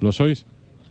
¿Lo sois?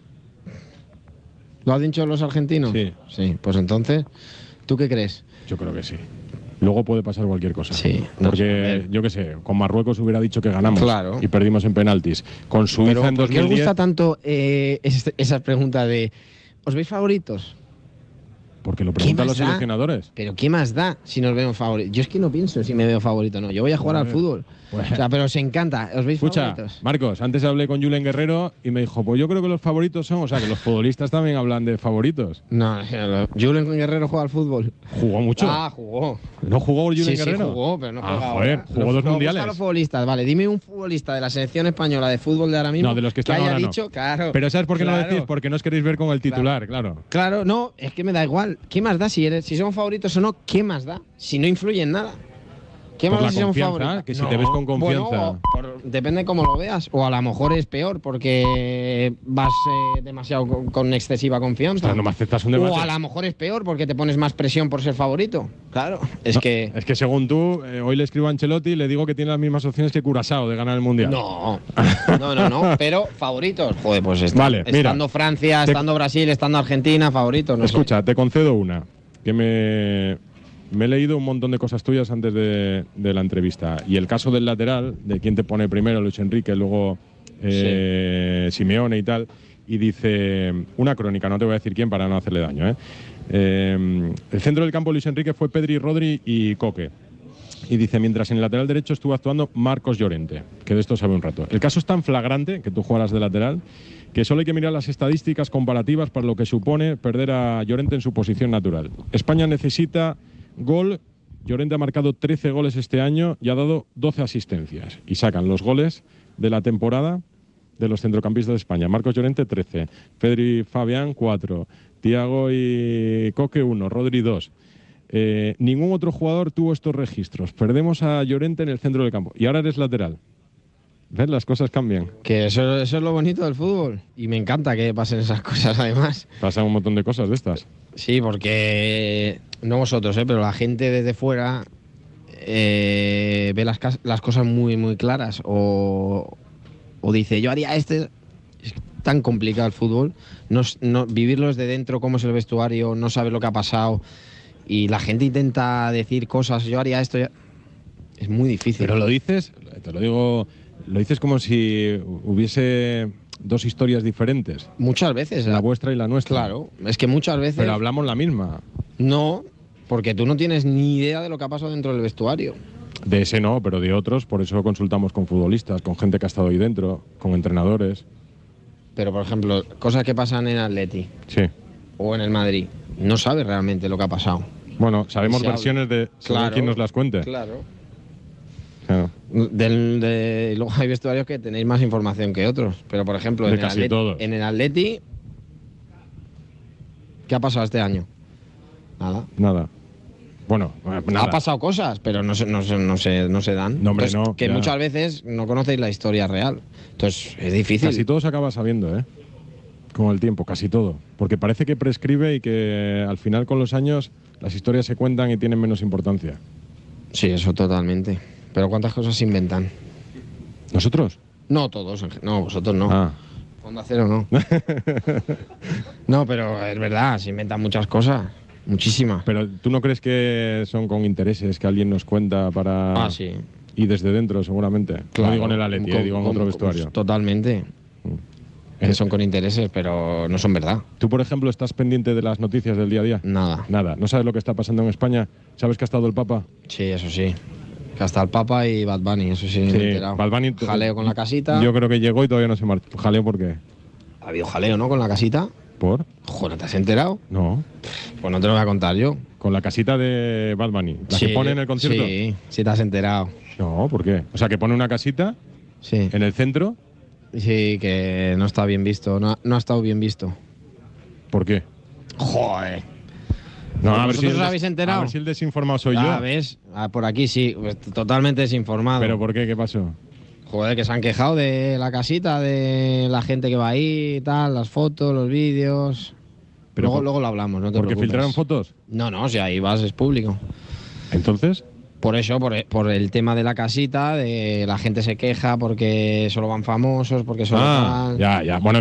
¿Lo han dicho los argentinos? Sí. Sí, pues entonces, ¿tú qué crees? Yo creo que sí. Luego puede pasar cualquier cosa. Sí, no, a Porque, ver. yo qué sé, con Marruecos hubiera dicho que ganamos. Claro. Y perdimos en penaltis. Con Suiza Pero en ¿por qué os 2010... gusta tanto esa pregunta de ¿os veis favoritos? Porque lo ¿Qué preguntan más los da? seleccionadores. Pero ¿qué más da si nos vemos favoritos? Yo es que no pienso si me veo favorito o no. Yo voy a jugar al fútbol. Bueno. O sea, pero os encanta. ¿Os veis Escucha, favoritos? Marcos, antes hablé con Julen Guerrero y me dijo, pues yo creo que los favoritos son... O sea, que los futbolistas también hablan de favoritos. No, Julen Guerrero juega al fútbol. ¿Jugó mucho? Ah, jugó. ¿No jugó Julen Sí, Guerrero? sí, jugó, pero no juega joder, ahora. jugó dos Nos mundiales. gustan los futbolistas. Vale, dime un futbolista de la selección española de fútbol de ahora mismo No, de los que están haya ahora no. dicho, claro. Pero ¿sabes por qué no lo claro. decís? Porque no os queréis ver con el titular, claro. Claro, no, es que me da igual. ¿Qué más da si somos favoritos o no? ¿Qué más da? Si no influye en nada. ¿Qué Por más da la si somos confianza, favoritos? que si te ves con confianza. Bueno, depende cómo lo veas. O a lo mejor es peor porque vas demasiado con excesiva confianza. Ostras, no me aceptas un debate. O a lo mejor es peor porque te pones más presión por ser favorito. Claro, es que... Es que según tú, hoy le escribo a Ancelotti y le digo que tiene las mismas opciones que Curaçao de ganar el Mundial. No, pero favoritos. Joder, pues Vale, mira, estando Francia, estando Brasil, estando Argentina, favoritos. No Escucha, sé. te concedo una. Que me he leído un montón de cosas tuyas antes de la entrevista. Y el caso del lateral, de quién te pone primero, Luis Enrique, luego Simeone y tal. Y dice, una crónica, no te voy a decir quién para no hacerle daño. El centro del campo Luis Enrique fue Pedri, Rodri y Coque. Y dice, mientras en el lateral derecho estuvo actuando Marcos Llorente, que de esto sabe un rato. El caso es tan flagrante, que tú jugaras de lateral, que solo hay que mirar las estadísticas comparativas para lo que supone perder a Llorente en su posición natural. España necesita gol. Llorente ha marcado 13 goles este año y ha dado 12 asistencias. Y sacan los goles de la temporada de los centrocampistas de España. Marcos Llorente, 13. Pedri Fabián, 4. Thiago y Coque, 1. Rodri, 2. Ningún otro jugador tuvo estos registros. Perdemos a Llorente en el centro del campo. Y ahora eres lateral. ¿Ves? Las cosas cambian. Que eso es lo bonito del fútbol. Y me encanta que pasen esas cosas, además. Pasan un montón de cosas de estas. Sí, porque no vosotros, pero la gente desde fuera ve las cosas muy, muy claras. O dice, yo haría este. Es tan complicado el fútbol. No, vivirlo desde dentro, cómo es el vestuario, no sabes lo que ha pasado. Y la gente intenta decir cosas, yo haría esto. Es muy difícil. Pero lo dices, te lo digo, lo dices como si hubiese dos historias diferentes. Muchas veces. La vuestra y la nuestra. Claro, es que muchas veces... Pero hablamos la misma. No, porque tú no tienes ni idea de lo que ha pasado dentro del vestuario. De ese no, pero de otros, por eso consultamos con futbolistas, con gente que ha estado ahí dentro, con entrenadores. Pero, por ejemplo, cosas que pasan en Atleti Sí. o en el Madrid, no sabes realmente lo que ha pasado. Bueno, sabemos Se versiones de Claro, quién nos las cuente. Claro. Claro. Luego hay vestuarios que tenéis más información que otros. Pero, por ejemplo, De casi todos. en el Atleti, ¿qué ha pasado este año? Nada. Bueno, nada. Ha pasado cosas, pero no se dan. No, hombre, Entonces, no, que ya. muchas veces no conocéis la historia real. Entonces, es difícil. Casi todo se acaba sabiendo, ¿eh? Con el tiempo, casi todo. Porque parece que prescribe y que al final con los años las historias se cuentan y tienen menos importancia. Sí, eso totalmente. Pero ¿cuántas cosas se inventan? ¿Nosotros? No todos, no, vosotros no. Ah. Onda Cero no. No, pero es verdad, se inventan muchas cosas. Muchísimas. Pero ¿tú no crees que son con intereses que alguien nos cuenta para...? Ah, sí. Y desde dentro, seguramente. Claro. No digo en el Atleti, digo en otro vestuario. Totalmente. Que son con intereses, pero no son verdad. ¿Tú, por ejemplo, estás pendiente de las noticias del día a día? Nada. Nada. ¿No sabes lo que está pasando en España? ¿Sabes que ha estado el Papa? Sí, eso sí. Que hasta el Papa y Bad Bunny, eso sí, me he enterado. Bad Bunny, Jaleo con la casita. Yo creo que llegó y todavía no se marchó. ¿Jaleo por qué? Ha habido jaleo, ¿no? Con la casita. ¿Por? Joder, ¿te has enterado? No. Pues no te lo voy a contar yo. Con la casita de Bad Bunny. ¿La Sí, que pone en el concierto? Sí, sí te has enterado. No, ¿por qué? O sea, que pone una casita Sí. en el centro. Sí, que no está bien visto. No ha estado bien visto. ¿Por qué? Joder. No, a ver ¿Vosotros si os habéis enterado? A ver si el desinformado soy Ah, yo. ¿ves? Ah, por aquí sí, pues, totalmente desinformado. ¿Pero por qué? ¿Qué pasó? Joder, que se han quejado de la casita, de la gente que va ahí y tal, las fotos, los vídeos. Pero Luego lo hablamos, no te ¿Porque preocupes. filtraron fotos? No, si ahí vas, es público. Entonces, Por eso, por el tema de la casita, de la gente se queja porque solo van famosos, porque solo van... ya. Bueno,